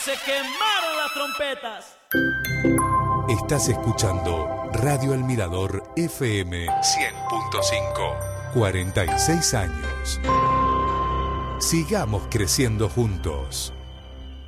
Se quemaron las trompetas. Estás escuchando Radio El Mirador FM 100.5. 46 años. Sigamos creciendo juntos.